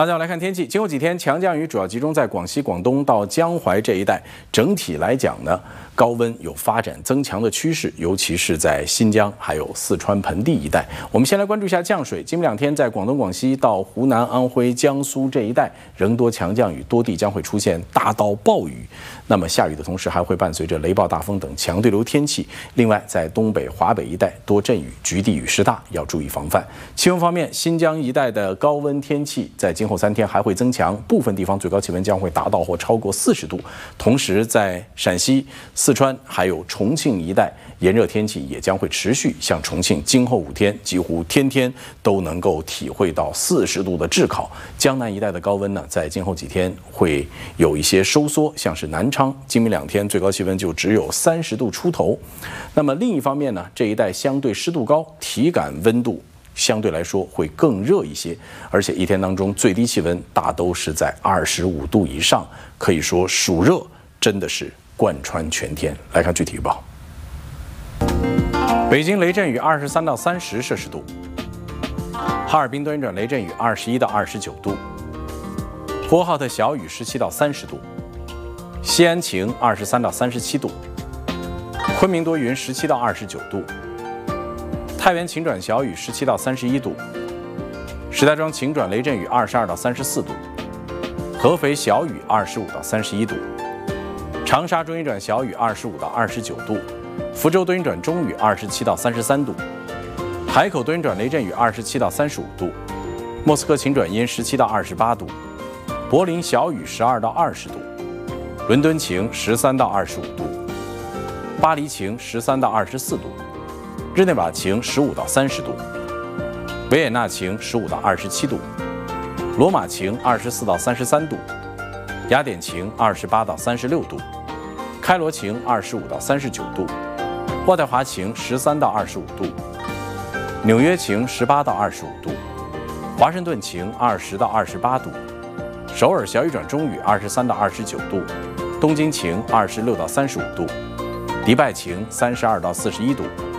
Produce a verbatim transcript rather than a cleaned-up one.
大家好，来看天气。今后几天，强降雨主要集中在广西、广东到江淮这一带。整体来讲呢，高温有发展增强的趋势，尤其是在新疆还有四川盆地一带。我们先来关注一下降水。今明两天，在广东、广西到湖南、安徽、江苏这一带仍多强降雨，多地将会出现大到暴雨。那么下雨的同时，还会伴随着雷暴、大风等强对流天气。另外，在东北、华北一带多阵雨，局地雨势大，要注意防范。气温方面，新疆一带的高温天气在今后三天还会增强，部分地方最高气温将会达到或超过四十度。同时，在陕西、四川还有重庆一带，炎热天气也将会持续。像重庆，今后五天几乎天天都能够体会到四十度的炙烤。江南一带的高温呢，在今后几天会有一些收缩，像是南昌，今明两天最高气温就只有三十度出头。那么另一方面呢，这一带相对湿度高，体感温度相对来说会更热一些，而且一天当中最低气温大都是在二十五度以上，可以说暑热真的是贯穿全天。来看具体预报。北京雷阵雨二十三到三十摄氏度，哈尔滨多云转雷阵雨二十一到二十九度，呼和浩特小雨十七到三十度，西安晴二十三到三十七度，昆明多云十七到二十九度，太原晴转小雨十七到三十一度，石家庄晴转雷阵雨二十二到三十四度，合肥小雨二十五到三十一度，长沙多云转小雨二十五到二十九度，福州多云转中雨二十七到三十三度，海口多云转雷阵雨二十七到三十五度，莫斯科晴转阴十七到二十八度，柏林小雨十二到二十度，伦敦晴十三到二十五度，巴黎晴十三到二十四度，日内瓦晴十五到三十度，维也纳晴十五到二十七度，罗马晴二十四到三十三度，雅典晴二十八到三十六度，开罗晴二十五到三十九度，渥太华晴十三到二十五度，纽约晴十八到二十五度，华盛顿晴二十到二十八度，首尔小雨转中雨二十三到二十九度，东京晴二十六到三十五度，迪拜晴三十二到四十一度。